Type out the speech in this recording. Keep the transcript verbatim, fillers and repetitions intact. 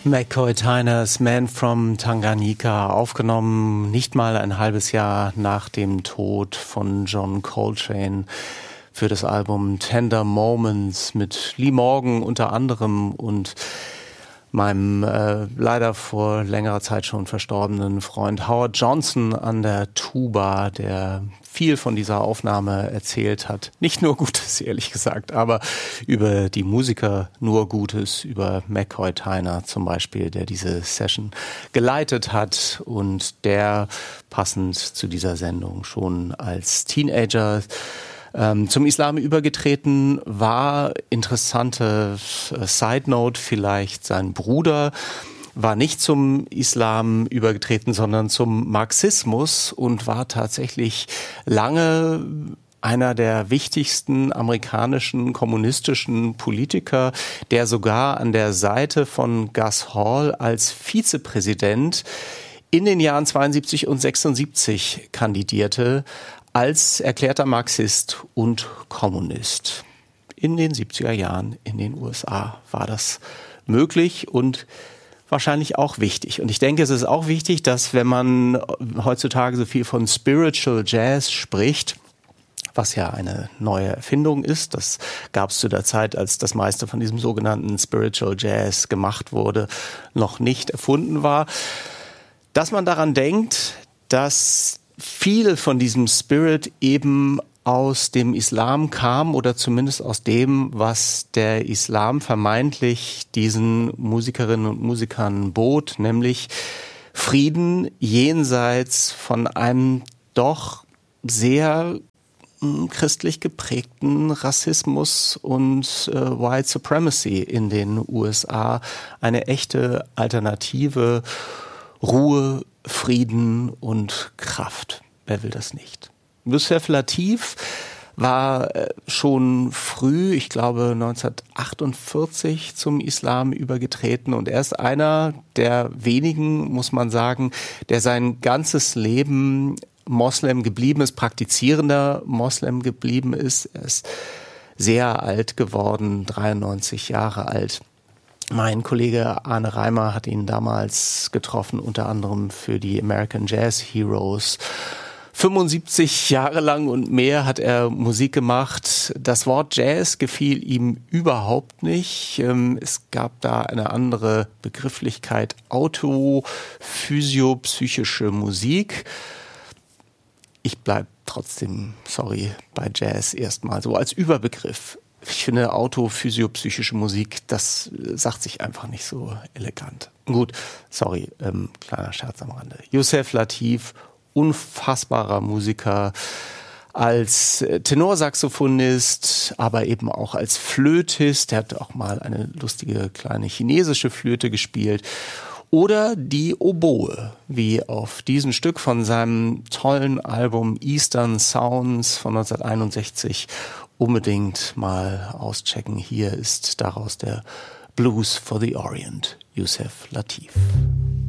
McCoy Tyners Man from Tanganyika, aufgenommen nicht mal ein halbes Jahr nach dem Tod von John Coltrane für das Album Tender Moments mit Lee Morgan unter anderem und meinem äh, leider vor längerer Zeit schon verstorbenen Freund Howard Johnson an der Tuba, der viel von dieser Aufnahme erzählt hat. Nicht nur Gutes, ehrlich gesagt, aber über die Musiker nur Gutes, über McCoy Tyner zum Beispiel, der diese Session geleitet hat und der passend zu dieser Sendung schon als Teenager Ähm, zum Islam übergetreten war. Interessante Side Note vielleicht, sein Bruder war nicht zum Islam übergetreten, sondern zum Marxismus und war tatsächlich lange einer der wichtigsten amerikanischen kommunistischen Politiker, der sogar an der Seite von Gus Hall als Vizepräsident in den Jahren zweiundsiebzig und sechsundsiebzig kandidierte, als erklärter Marxist und Kommunist. In den siebziger Jahren in den U S A war das möglich und wahrscheinlich auch wichtig. Und ich denke, es ist auch wichtig, dass wenn man heutzutage so viel von Spiritual Jazz spricht, was ja eine neue Erfindung ist, das gab es zu der Zeit, als das meiste von diesem sogenannten Spiritual Jazz gemacht wurde, noch nicht erfunden war, dass man daran denkt, dass viel von diesem Spirit eben aus dem Islam kam oder zumindest aus dem, was der Islam vermeintlich diesen Musikerinnen und Musikern bot, nämlich Frieden jenseits von einem doch sehr mh, christlich geprägten Rassismus und äh, White Supremacy in den U S A. Eine echte Alternative, Ruhe, Frieden und Kraft. Wer will das nicht? Yusef Lateef war schon früh, ich glaube neunzehnhundertachtundvierzig, zum Islam übergetreten und er ist einer der wenigen, muss man sagen, der sein ganzes Leben Moslem geblieben ist, praktizierender Moslem geblieben ist. Er ist sehr alt geworden, dreiundneunzig Jahre alt. Mein Kollege Arne Reimer hat ihn damals getroffen, unter anderem für die American Jazz Heroes. fünfundsiebzig Jahre lang und mehr hat er Musik gemacht. Das Wort Jazz gefiel ihm überhaupt nicht. Es gab da eine andere Begrifflichkeit, autophysiopsychische Musik. Ich bleib trotzdem, sorry, bei Jazz erstmal so als Überbegriff. Ich finde, autophysiopsychische Musik, das sagt sich einfach nicht so elegant. Gut, sorry, ähm, kleiner Scherz am Rande. Yusef Lateef, unfassbarer Musiker, als Tenorsaxophonist, aber eben auch als Flötist. Er hat auch mal eine lustige kleine chinesische Flöte gespielt. Oder die Oboe, wie auf diesem Stück von seinem tollen Album Eastern Sounds von neunzehnhunderteinundsechzig unbedingt mal auschecken. Hier ist daraus der Blues for the Orient, Yusef Lateef.